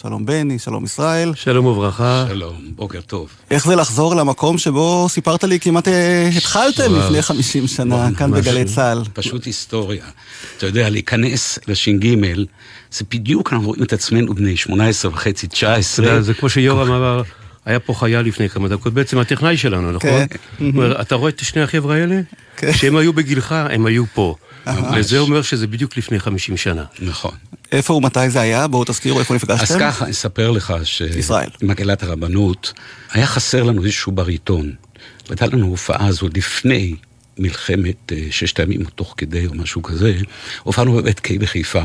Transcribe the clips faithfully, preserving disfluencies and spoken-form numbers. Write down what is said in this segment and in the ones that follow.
שלום בני, שלום ישראל. שלום וברכה. שלום, בוקר טוב. איך זה לחזור למקום שבו סיפרת לי כמעט התחלתם לפני חמישים שנה, כאן בגלי צהל? פשוט היסטוריה. אתה יודע, להיכנס לש"ג, זה בדיוק, אנחנו רואים את עצמנו בני שמונה עשרה וחצי, תשע עשרה. זה כמו שיורם אמר, היה פה חייל לפני כמה דקות, בעצם הטכנאי שלנו, נכון? אתה רואה את שני החבר'ה האלה? שהם היו בגילך, הם היו פה. וזה אומר שזה בדיוק לפני חמישים שנה. נכון. איפה ומתי זה היה? בואו תזכירו איפה נפגשתם. אז ככה, אני אספר לך שמקהלת הרבנות, היה חסר לנו איזשהו בריטון. והייתה לנו הופעה הזו לפני מלחמת ששת הימים, או תוך כדי, או משהו כזה. הופענו בבית קיי בחיפה,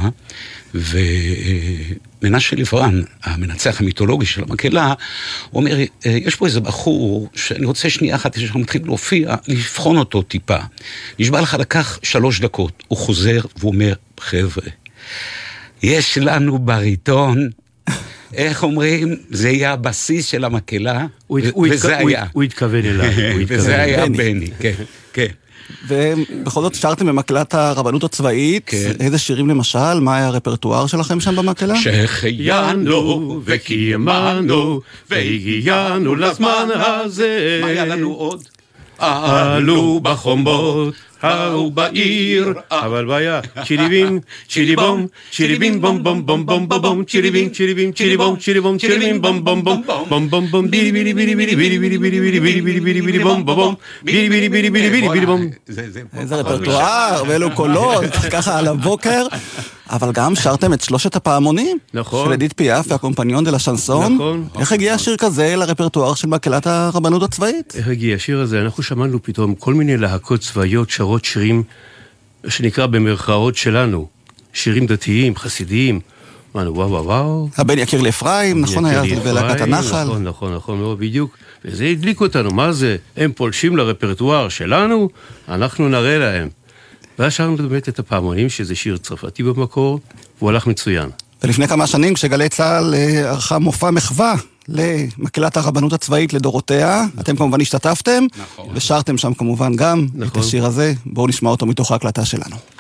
ומנשה לברן, המנצח המיתולוגי של המקהלה, הוא אומר, יש פה איזה בחור, שאני רוצה שנייה אחת, שאנחנו מתחילים להופיע, לבחון אותו טיפה. נשבע לך לקח שלוש דקות, הוא חוזר, והוא אומר, חבר'ה, יש לנו בריטון, איך אומרים, זה יהיה הבסיס של המקהלה, וזה היה. הוא התכוון אליי. וזה היה בני, כן, כן. ובכל זאת שרתם במקהלת הרבנות הצבאית, איזה שירים למשל, מה היה הרפרטואר שלכם שם במקהלה? שהחיינו וקיימנו והגיענו לזמן הזה. מה היה לנו עוד? עלו בחומות, עלו בעיר, אבל בעיה, צ'יליבים, צ'יליבום, צ'יליבים בום בום בום בום בום בום, צ'יליבים, צ'יליבים, צ'יליבום, צ'יליבום, צ'יליבים בום בום בום, בום בום בום, בילי בילי בילי בילי בילי בילי בילי בילי בילי בילי בילי בילי בום בום בום, בילי בילי בילי בילי בילי בילי בום. איזה רפרטואר, ואלו קולות, ככה על הבוקר. אבל גם שרתם את שלושת הפעמונים, של אדית פיאף והקומפניון דה לשנסון. איך הגיע השיר כזה לרפרטואר של מקהלת הרבנות הצבאית? איך הגיע השיר הזה? אנחנו שמענו פתאום כל מיני להקות צבאיות שרות שירים שנקרא במרכאות שלנו, שירים דתיים, חסידיים. אמרנו, וואו וואו וואו. הבן יקיר לאפרים, נכון היה, ולהקת הנחל. נכון, נכון, נכון, מאוד בדיוק. וזה הדליק אותנו, מה זה? הם פולשים לרפרטואר שלנו, אנחנו נראה להם. ואז שרנו באמת את הפעמונים, שזה שיר צרפתי במקור, והוא הלך מצוין. ולפני כמה שנים, כשגלי צהל ערכה מופע מחווה למקהלת הרבנות הצבאית לדורותיה, אתם כמובן השתתפתם, ושרתם שם כמובן גם את השיר הזה. בואו נשמע אותו מתוך ההקלטה שלנו.